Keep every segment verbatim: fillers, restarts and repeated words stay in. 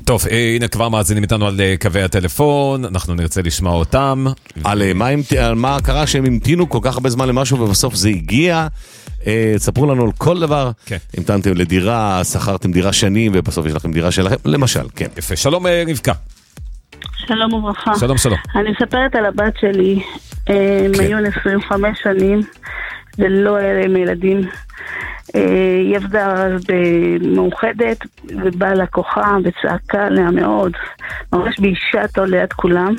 טוב, הנה כבר מאזינים איתנו על קווי הטלפון, אנחנו נרצה לשמוע אותם. על מה, על מה קרה שהם המתינו כל כך הרבה זמן למשהו ובסוף זה הגיע. תספרו לנו על כל דבר. כן. המתנתם לדירה, שכרתם דירה שנים ובסוף יש לכם דירה שלכם, למשל, כן. יפה, שלום רבקה. שלום וברכה. שלום, שלום. אני מספרת על הבת שלי, הם היו עשרים וחמש שנים, ולא היה להם ילדים. היא עבדה במאוחדת, ובאה לקוחה וצעקה עליה מאוד, ממש באישתו ליד כולם.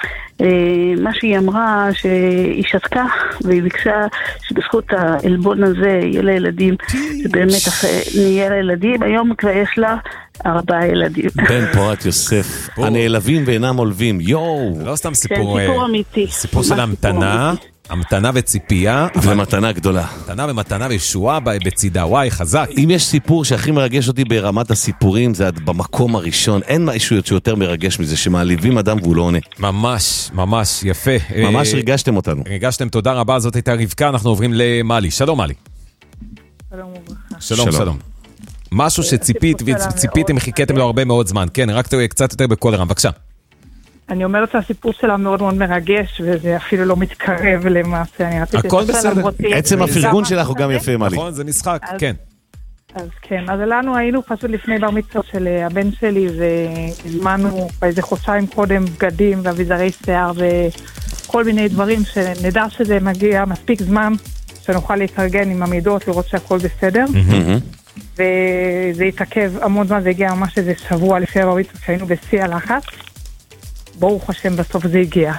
מה שהיא אמרה, שהיא שתקה, והיא ביקשה שבזכות האלבון הזה יהיה לה ילדים, שבאמת נהיה לה ילדים. היום כבר יש לה ארבעה ילדים. בן פורת יוסף, הנעלבים ואינם עולבים, יואו. לא סתם סיפור, סיפור אמיתי. סיפור של המתנה, המתנה וציפייה. ומתנה גדולה. מתנה ומתנה וישועה בצידה, וואי, חזק. אם יש סיפור שהכי מרגש אותי ברמת הסיפורים, זה במקום הראשון. אין משהו שיותר מרגש מזה, שמעליבים אדם והוא לא עונה. ממש, ממש, יפה. ממש ריגשתם אותנו. ריגשתם, תודה רבה, זאת הייתה רבקה, אנחנו עוברים למלי. שלום, מלי. שלום וברכה. שלום, שלום. משהו שציפית, וציפיתם וחיכיתם לו הרבה מאוד זמן. כן, רק קצת יותר בכל רם, בבקשה. אני אומרת שהסיפור שלה מאוד מאוד מרגש, וזה אפילו לא מתקרב למעשה. הכל בסדר. עצם הפרגון שלך הוא גם יפה, מלי. נכון, זה משחק, כן. אז כן, אז לנו היינו פשוט לפני בר מצווה של הבן שלי, והזמנו באיזה חודשיים קודם בגדים ואביזרי שיער וכל מיני דברים, שנדע שזה מגיע מספיק זמן, שנוכל להתארגן עם המידות, לראות שהכל בסדר. וזה התעכב המון זמן, זה הגיע ממש איזה שבוע לפני בר מצווה, שהיינו בשיא הלחץ. ברוך השם, בסוף זה הגיע.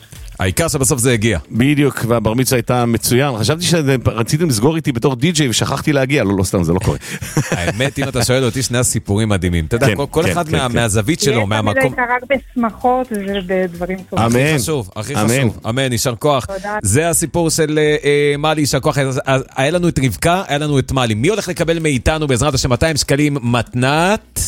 העיקר שבסוף זה הגיע. בדיוק, והבר מצווה הייתה מצוין. חשבתי שרציתם לסגור איתי בתור די-ג'יי ושכחתי להגיע. לא, לא סתם, זה לא קורה. האמת, אם אתה שואל אותי, שני הסיפורים מדהימים. אתה יודע, כל אחד מהזווית שלו, מהמקום. יש תמיד רק בשמחות ובדברים טובים. אמן. הכי חשוב, הכי חשוב. אמן, יישר כוח. זה הסיפור של מלי, יישר כוח. היה לנו את רבקה, היה לנו את מלי. מי הולך לקבל מאיתנו בעזרת השם מאתיים שקלים מתנת?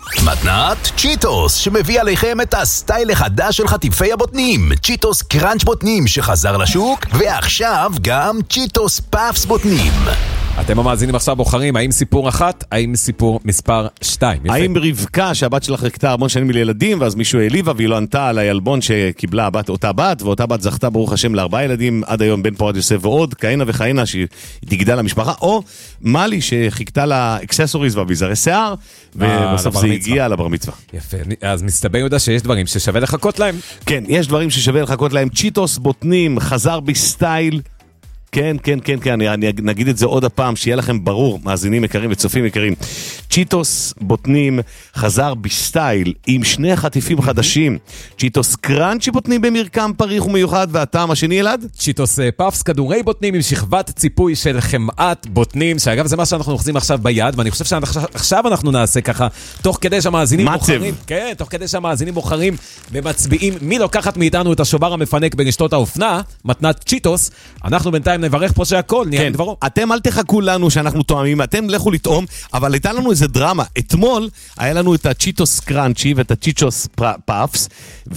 מתנת צ'יטוס, שמביא עליכם את הסטייל החדש של חטיפי הבוטנים. צ'יטוס קראנץ' בוטנים שחזר לשוק, ועכשיו גם צ'יטוס פאפס בוטנים. אתם המאזינים עכשיו בוחרים, האם סיפור אחת, האם סיפור מספר שתיים. האם רבקה, שהבת שלך רכתה המון שנים לילדים, ואז מישהו העליבה והיא לא ענתה על הילבון שקיבלה הבת, אותה בת, ואותה בת זכתה ברוך השם לארבעה ילדים, עד היום בן פורת יוסף ועוד, כהנה וכהנה שהיא תגדל למשפחה, או מלי שחיכתה לה אקססוריז ואביזרי שיער, ובסוף זה הגיע לבר מצווה. יפה, אז מסתבר יודע שיש דברים ששווה לחכות להם. כן, יש דברים ששווה לחכות להם. צ'יטוס בוטנים, חזר בסטייל. כן, כן, כן, כן, אני, אני נגיד את זה עוד הפעם, שיהיה לכם ברור, מאזינים יקרים וצופים יקרים. צ'יטוס בוטנים חזר בסטייל עם שני חטיפים חדשים. צ'יטוס קראנצ'י בוטנים במרקם פריך ומיוחד, והטעם השני ילד? צ'יטוס פאפס כדורי בוטנים עם שכבת ציפוי של חמאת בוטנים, שאגב זה מה שאנחנו נוחזים עכשיו ביד, ואני חושב שעכשיו אנחנו נעשה ככה, תוך כדי שהמאזינים בוחרים, כן, תוך כדי שהמאזינים בוחרים ומצביעים מי לוקחת מאיתנו את השובר המפנק ברשתות האופנה, מתנת צ'יטוס, אנחנו בינתיים נברך פה שהכל, נהיה דברו. אתם אל תחכו לנו שאנחנו תואמים, אתם לכו לטעום, אבל הייתה לנו איזה דרמה. אתמול היה לנו את הצ'יטוס קראנצ'י ואת הצ'יטוס פאפס,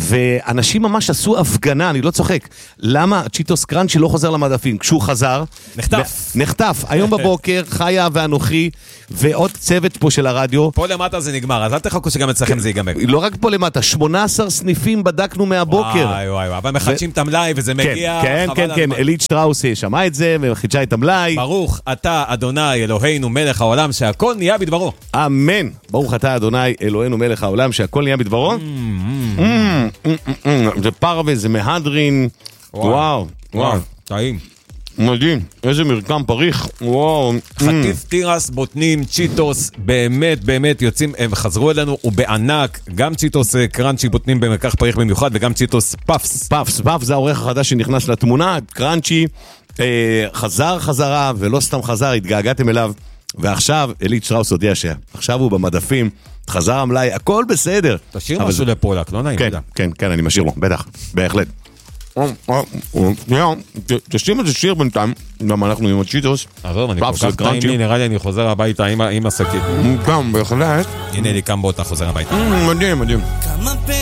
ואנשים ממש עשו הפגנה, אני לא צוחק. למה הצ'יטוס קראנצ'י לא חוזר למדפים? כשהוא חזר, נחטף. נחטף. היום בבוקר, חיה ואנוכי, ועוד צוות פה של הרדיו. פה למטה זה נגמר, אז אל תחכו שגם אצלכם זה ייגמר. לא רק פה למטה, שמונה עשר סניפים בדקנו מהבוקר. וואי וואי, אבל מחדשים את המלאי וזה מגיע. כן, כן, כן, אלית שטראוס שמע את זה וחידשה את המלאי. ברוך אתה אדוני אלוהינו מלך העולם שהכל נהיה בדברו. אמן. ברוך אתה אדוני אלוהינו מלך העולם שהכל נהיה בדברו. זה פרווה, זה מהדרין. וואו, וואו. טעים. מדהים, איזה מרקם פריך. וואו. חטיף תירס, בוטנים, צ'יטוס, באמת באמת יוצאים, הם חזרו אלינו ובענק, גם צ'יטוס קראנצ'י בוטנים במרקח פריך במיוחד וגם צ'יטוס פאפס. פאפס, פאפס זה העורך החדש שנכנס לתמונה, קראנצ'י חזר חזרה ולא סתם חזר, התגעגעתם אליו, ועכשיו אלית שטראוס הודיע שעכשיו הוא במדפים, חזר המלאי, הכל בסדר. תשאיר משהו לפולק, לא נעים. כן, כן, כן, אני משאיר לו, בטח, בהחלט. תשים את זה שיר בינתיים, גם אנחנו עם הצ'יטוס. עזוב, אני כל כך טעים לי, נראה לי אני חוזר הביתה עם השקית. גם, בהחלט. הנה לי קם באותה חוזר הביתה. מדהים, מדהים.